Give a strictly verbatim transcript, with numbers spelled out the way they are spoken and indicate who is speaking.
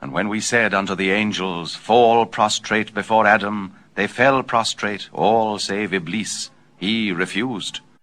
Speaker 1: And when we said unto the angels, Fall prostrate before Adam, they fell prostrate, all save Iblis. He refused.